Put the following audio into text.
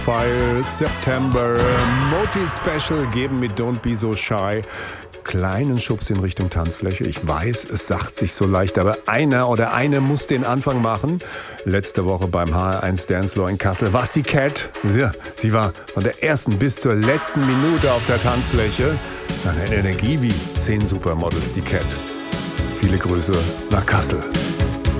File September Moti Special geben mit Don't Be So Shy kleinen Schubs in Richtung Tanzfläche. Ich weiß, es sagt sich so leicht, aber einer oder eine muss den Anfang machen. Letzte Woche beim HR1 Dance Floor in Kassel war es die Cat. Ja, sie war von der ersten bis zur letzten Minute auf der Tanzfläche. Eine Energie wie 10 Supermodels, die Cat. Viele Grüße nach Kassel.